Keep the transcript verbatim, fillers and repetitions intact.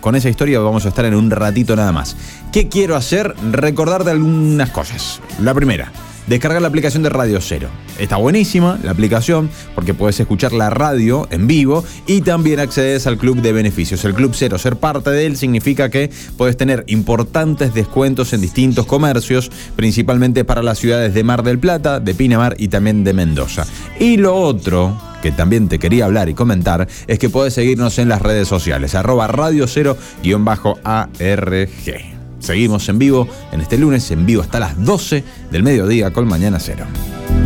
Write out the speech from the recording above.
con esa historia vamos a estar en un ratito nada más. ¿Qué quiero hacer? Recordarte algunas cosas. La primera, descargar la aplicación de Radio Cero. Está buenísima la aplicación porque puedes escuchar la radio en vivo y también accedes al club de beneficios. El Club Cero, ser parte de él significa que puedes tener importantes descuentos en distintos comercios, principalmente para las ciudades de Mar del Plata, de Pinamar y también de Mendoza. Y lo otro que también te quería hablar y comentar es que puedes seguirnos en las redes sociales, arroba Radio Cero guión bajo A R G. Seguimos en vivo en este lunes, en vivo hasta las doce del mediodía con Mañana Cero.